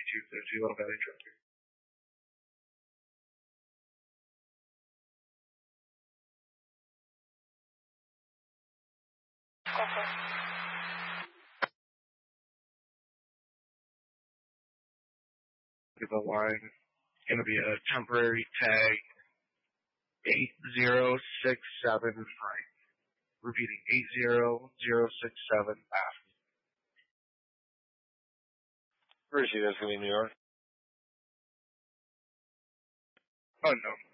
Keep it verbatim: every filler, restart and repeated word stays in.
two fifty Little Valley Trucker. Okay. The line is going to be a temporary tag eight zero six seven Frank. Repeating eight zero zero six seven F. Where is she? That's going to be New York? Unknown.